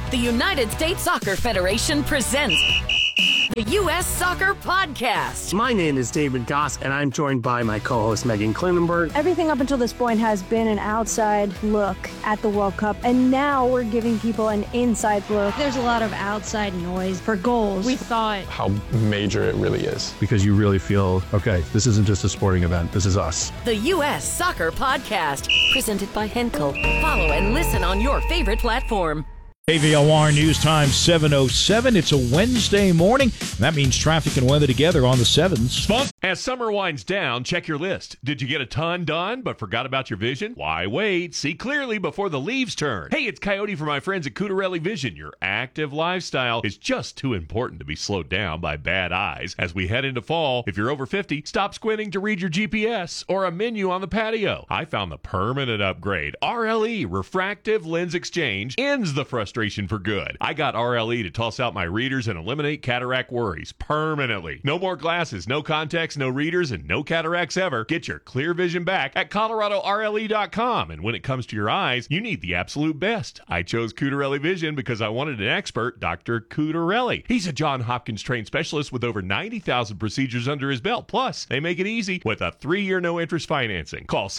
The United States Soccer Federation presents the U.S. Soccer Podcast. My name is David Goss, and I'm joined by my co-host Megan Klinenberg. Everything up until this point has been an outside look at the World Cup, and now we're giving people an inside look. There's a lot of outside noise for goals. We thought how major it really is. Because you really feel, okay, this isn't just a sporting event, this is us. The U.S. Soccer Podcast, presented by Henkel. Follow and listen on your favorite platform. KVOR News Time 7:07. It's a Wednesday morning. That means traffic and weather together on the 7s. As summer winds down, check your list. Did you get a ton done but forgot about your vision? Why wait? See clearly before the leaves turn. Hey, it's Coyote from my friends at Cutarelli Vision. Your active lifestyle is just too important to be slowed down by bad eyes. As we head into fall, if you're over 50, stop squinting to read your GPS or a menu on the patio. I found the permanent upgrade. RLE, Refractive Lens Exchange, ends the frustration for good. I got RLE to toss out my readers and eliminate cataract worries permanently. No more glasses, no contacts, no readers, and no cataracts ever. Get your clear vision back at ColoradoRLE.com. And when it comes to your eyes, you need the absolute best. I chose Cutarelli Vision because I wanted an expert, Dr. Cutarelli. He's a Johns Hopkins trained specialist with over 90,000 procedures under his belt. Plus, they make it easy with a 3-year no-interest financing. Call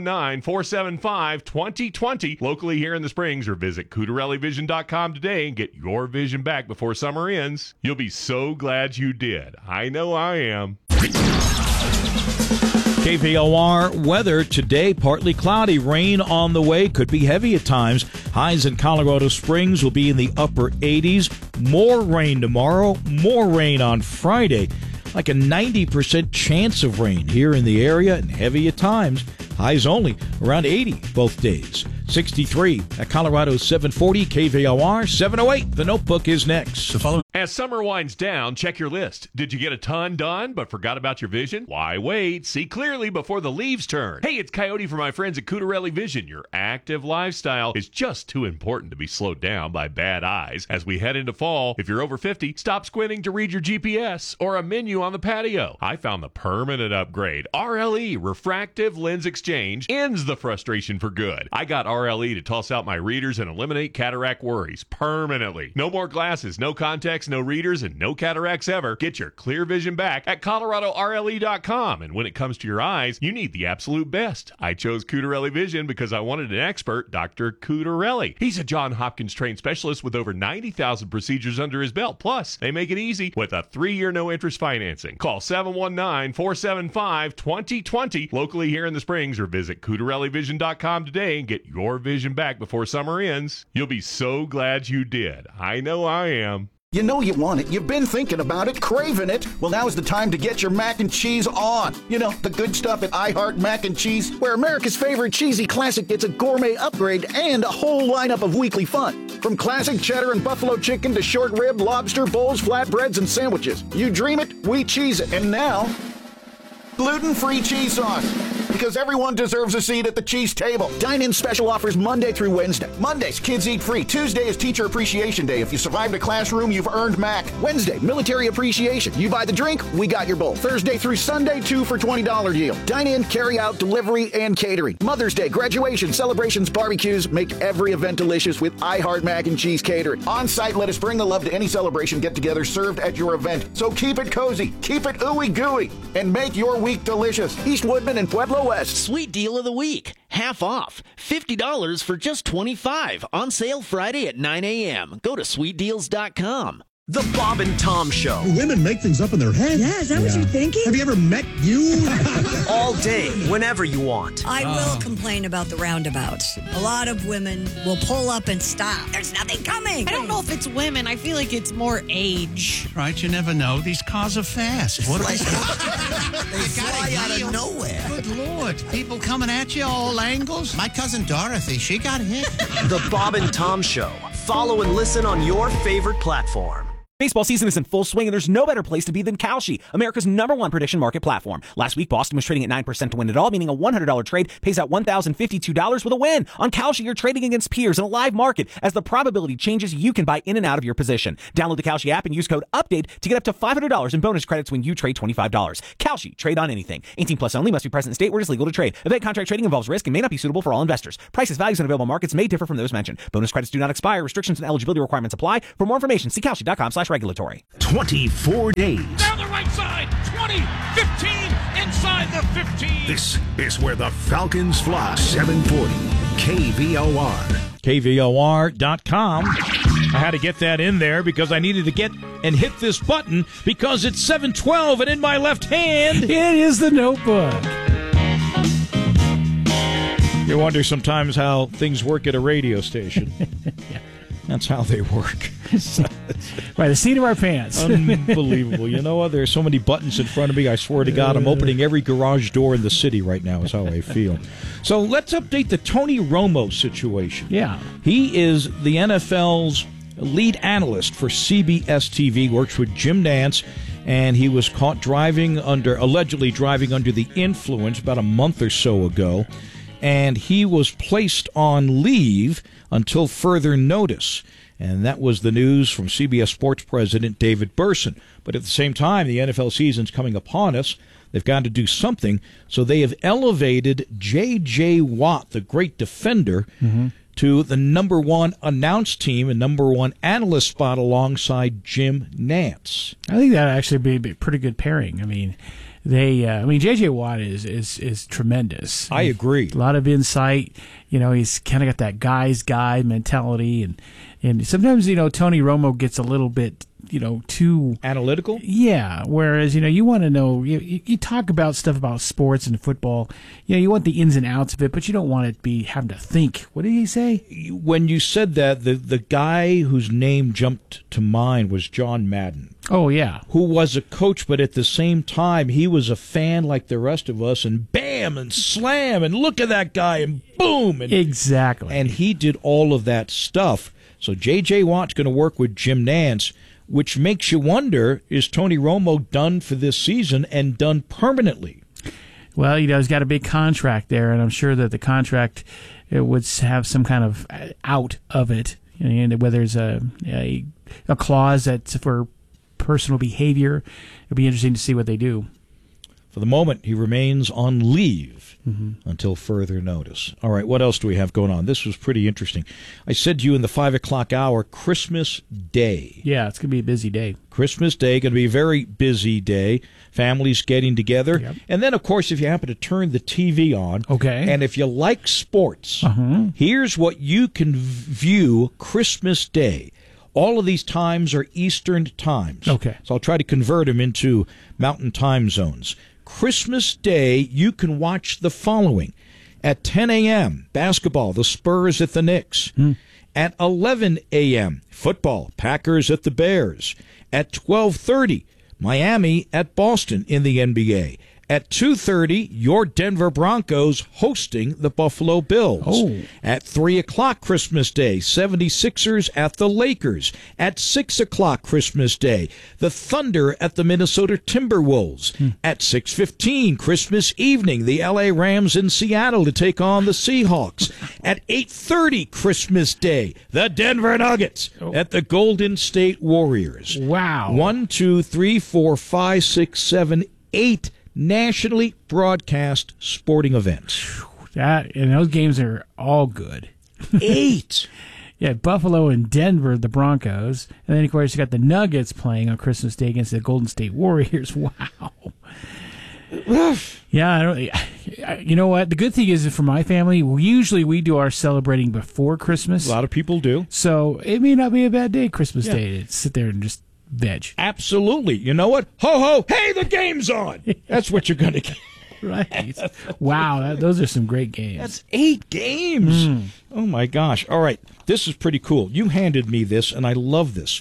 719-475-2020 locally here in the Springs or visit CutarelliVision.com today and get your vision back before summer ends. You'll be so glad you did. I know I am. KVOR weather today, partly cloudy, rain on the way, could be heavy at times. Highs in Colorado Springs will be in the upper 80s. More rain tomorrow, more rain on Friday. Like a 90% chance of rain here in the area and heavy at times. Highs only around 80 both days. 63 at Colorado 740, KVOR 708. The Notebook is next. As summer winds down, check your list. Did you get a ton done but forgot about your vision? Why wait? See clearly before the leaves turn. Hey, it's Coyote from my friends at Cutarelli Vision. Your active lifestyle is just too important to be slowed down by bad eyes. As we head into fall, if you're over 50, stop squinting to read your GPS or a menu on the patio. I found the permanent upgrade. RLE, Refractive Lens Exchange, ends the frustration for good. I got RLE to toss out my readers and eliminate cataract worries permanently. No more glasses, no contacts, no readers, and no cataracts ever. Get your clear vision back at ColoradoRLE.com. And when it comes to your eyes, you need the absolute best. I chose Cutarelli Vision because I wanted an expert, Dr. Cutarelli. He's a Johns Hopkins trained specialist with over 90,000 procedures under his belt. Plus, they make it easy with a 3-year no-interest financing. Call 719-475-2020 locally here in the Springs or visit CutarelliVision.com today and get your vision back before summer ends. You'll be so glad you did. I know I am. You know you want it. You've been thinking about it, craving it. Well, now is the time to get your mac and cheese on. You know, the good stuff at I Heart Mac and Cheese, where America's favorite cheesy classic gets a gourmet upgrade and a whole lineup of weekly fun. From classic cheddar and buffalo chicken to short rib, lobster, bowls, flatbreads, and sandwiches. You dream it, we cheese it. And now, gluten-free cheese sauce. Because everyone deserves a seat at the cheese table. Dine-in special offers Monday through Wednesday. Mondays, kids eat free. Tuesday is Teacher Appreciation Day. If you survived a classroom, you've earned Mac. Wednesday, Military Appreciation. You buy the drink, we got your bowl. Thursday through Sunday, 2 for $20 deal. Dine-in, carry-out, delivery, and catering. Mother's Day, graduation, celebrations, barbecues. Make every event delicious with I Heart Mac and Cheese Catering. On-site, let us bring the love to any celebration get-together served at your event. So keep it cozy, keep it ooey-gooey, and make your week delicious. East Woodman and Pueblo West. Sweet deal of the week. Half off. $50 for just $25. On sale Friday at 9 a.m. Go to sweetdeals.com. The Bob and Tom Show. Women make things up in their head. Yeah, is that what you're thinking? Have you ever met you? All day, whenever you want. I will complain about the roundabouts. A lot of women will pull up and stop. There's nothing coming. I don't know if it's women. I feel like it's more age. Right, you never know. These cars are fast. What are they? They fly out of nowhere. Good Lord. People coming at you all angles. My cousin Dorothy, she got hit. The Bob and Tom Show. Follow and listen on your favorite platform. Baseball season is in full swing, and there's no better place to be than Kalshi, America's #1 prediction market platform. Last week, Boston was trading at 9% to win it all, meaning a $100 trade pays out $1,052 with a win. On Kalshi, you're trading against peers in a live market. As the probability changes, you can buy in and out of your position. Download the Kalshi app and use code UPDATE to get up to $500 in bonus credits when you trade $25. Kalshi, trade on anything. 18 plus only, must be present in state where it is legal to trade. Event contract trading involves risk and may not be suitable for all investors. Prices, values, and available markets may differ from those mentioned. Bonus credits do not expire. Restrictions and eligibility requirements apply. For more information, see Kalshi.com/regulatory. 24 days. Down the right side, 20, 15, inside the 15. This is where the Falcons fly. 740 KVOR. KVOR.com. I had to get that in there because I needed to get and hit this button because it's 7:12 and in my left hand it is the notebook. You wonder sometimes how things work at a radio station. Yeah. That's how they work. By the seat of our pants. Unbelievable. You know what? There's so many buttons in front of me. I swear to God, I'm opening every garage door in the city right now is how I feel. So let's update the Tony Romo situation. Yeah. He is the NFL's lead analyst for CBS TV, works with Jim Nantz, and he was caught allegedly driving under the influence about a month or so ago, and he was placed on leave until further notice. And that was the news from CBS Sports President David Berson. But at the same time, the NFL season's coming upon us. They've got to do something. So they have elevated J.J. Watt, the great defender, to the #1 announce team and #1 analyst spot alongside Jim Nantz. I think that actually be a pretty good pairing. I mean, J.J. Watt is tremendous. I agree. A lot of insight. You know, he's kind of got that guy's guy mentality, and sometimes Tony Romo gets a little bit too analytical. Yeah. Whereas you want to know you talk about stuff about sports and football. You want the ins and outs of it, but you don't want it to be having to think. What did he say? When you said that, the guy whose name jumped to mind was John Madden. Oh, yeah. Who was a coach, but at the same time, he was a fan like the rest of us, and bam, and slam, and look at that guy, and boom. And, exactly. And he did all of that stuff. So J.J. Watt's going to work with Jim Nantz, which makes you wonder, is Tony Romo done for this season and done permanently? Well, he's got a big contract there, and I'm sure that the contract would have some kind of out of it, whether it's a clause that's for personal behavior. It'll be interesting to see what they do. For the moment, he remains on leave until further notice. All right, what else do we have going on? This was pretty interesting. I said to you in the 5 o'clock hour, Christmas Day. Yeah, it's going to be a busy day. Christmas Day, going to be a very busy day. Families getting together. Yep. And then, of course, if you happen to turn the TV on, and if you like sports, here's what you can view Christmas Day. All of these times are Eastern times. Okay. So I'll try to convert them into Mountain time zones. Christmas Day, you can watch the following. At 10 a.m., basketball, the Spurs at the Knicks. At 11 a.m., football, Packers at the Bears. At 12:30, Miami at Boston in the NBA. At 2:30, your Denver Broncos hosting the Buffalo Bills. Oh. At 3 o'clock Christmas Day, 76ers at the Lakers. At 6 o'clock Christmas Day, the Thunder at the Minnesota Timberwolves. At 6:15 Christmas evening, the LA Rams in Seattle to take on the Seahawks. At 8:30 Christmas Day, the Denver Nuggets at the Golden State Warriors. Wow. 1, 2, 3, 4, 5, 6, 7, 8 nationally broadcast sporting events. And those games are all good. 8. Yeah, Buffalo and Denver, the Broncos. And then, of course, you got the Nuggets playing on Christmas Day against the Golden State Warriors. Wow. Yeah, you know what? The good thing is that for my family, we do our celebrating before Christmas. A lot of people do. So it may not be a bad day, Christmas Day, to sit there and just veg. Absolutely. You know what? Ho, ho, hey, the game's on. That's what you're going to get. Right. Wow, those are some great games. That's 8 games. Oh, my gosh. All right. This is pretty cool. You handed me this, and I love this.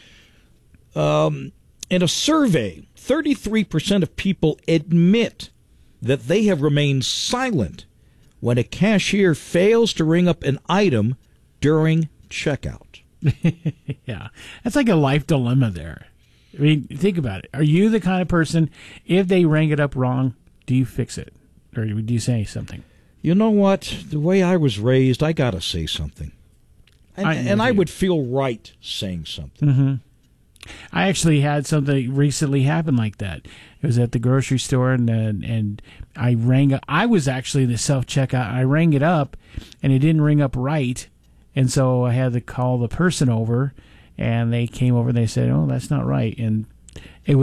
In a survey, 33% of people admit that they have remained silent when a cashier fails to ring up an item during checkout. Yeah. That's like a life dilemma there. I mean, think about it. Are you the kind of person, if they rang it up wrong, do you fix it? Or do you say something? You know what? The way I was raised, I got to say something. And I would feel right saying something. Mm-hmm. I actually had something recently happen like that. It was at the grocery store, and I rang up. I was actually the self-checkout. I rang it up, and it didn't ring up right. And so I had to call the person over, and they came over and they said, "Oh, that's not right." And